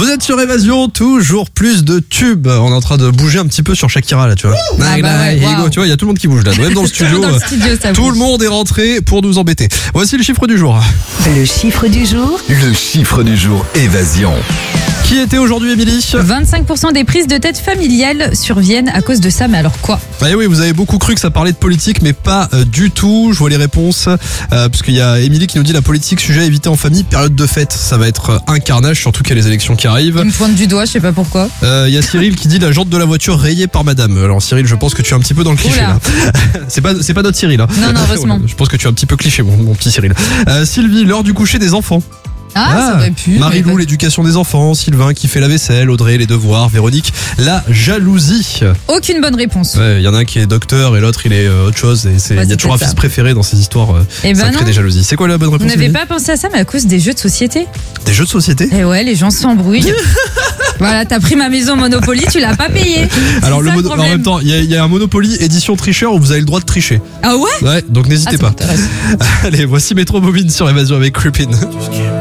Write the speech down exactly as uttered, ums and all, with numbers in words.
Vous êtes sur Évasion, toujours plus de tubes. On est en train de bouger un petit peu sur Shakira là, tu vois. Ah bah ouais, wow. Tu vois, il y a tout le monde qui bouge là, même dans le studio. dans le studio ça tout bouge. le monde est rentré pour nous embêter. Voici le chiffre du jour. Le chiffre du jour. Le chiffre du jour, Évasion. Qui était aujourd'hui, Émilie ? vingt-cinq pour cent des prises de tête familiales surviennent à cause de ça, mais alors quoi ? Eh oui, vous avez beaucoup cru que ça parlait de politique, mais pas euh, du tout. Je vois les réponses, euh, parce qu'il y a Émilie qui nous dit la politique, sujet à éviter en famille, période de fête. Ça va être un carnage, surtout qu'il y a les élections qui arrivent. Il me pointe du doigt, je sais pas pourquoi. Il euh, y a Cyril qui dit la jante de la voiture rayée par madame. Alors Cyril, je pense que tu es un petit peu dans le cliché. Oula. Là. c'est pas c'est pas notre Cyril. Hein. Non, non, heureusement. Je pense que tu es un petit peu cliché, mon, mon petit Cyril. Euh, Sylvie, l'heure du coucher des enfants. Ah, ah ça aurait pu. Marie-Lou, mais... l'éducation des enfants. Sylvain qui fait la vaisselle. Audrey, les devoirs. Véronique, la jalousie. Aucune bonne réponse. Il ouais, y en a un qui est docteur et l'autre il est euh, autre chose. Et c'est il ouais, y a toujours un ça. fils préféré dans ces histoires. Euh, et ça ben crée non. des jalousies. C'est quoi la bonne réponse? Vous n'avez pas pensé à ça, mais à cause des jeux de société. Des jeux de société? Et ouais, les gens s'embrouillent. Voilà, t'as pris ma maison Monopoly, tu l'as pas payé. Alors le, le mono... en même temps, il y, y a un Monopoly édition tricheur où vous avez le droit de tricher. Ah ouais? Ouais, donc n'hésitez ah, pas. Allez, voici Métro Bobine sur Évasion avec Creepin.